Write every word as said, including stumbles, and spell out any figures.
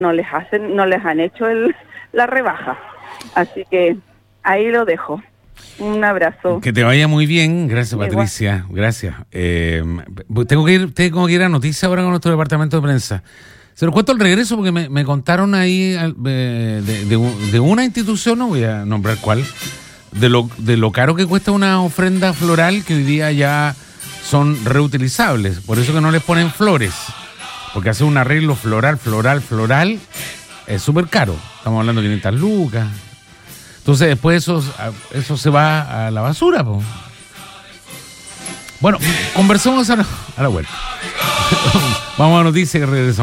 no les hacen, no les han hecho el, la rebaja. Así que ahí lo dejo. Un abrazo. Que te vaya muy bien. Gracias, muy Patricia. Igual. Gracias. Eh, tengo que ir, tengo que ir a noticias ahora con nuestro departamento de prensa. Se los cuento al regreso porque me, me contaron ahí de, de, de, de una institución, no voy a nombrar cuál, de lo, de lo caro que cuesta una ofrenda floral que hoy día ya son reutilizables. Por eso que no les ponen flores. Porque hacer un arreglo floral, floral, floral es súper caro. Estamos hablando de quinientas lucas. Entonces después eso, eso se va a la basura, po. Bueno, conversamos a la, a la vuelta. Vamos a noticias y regresamos.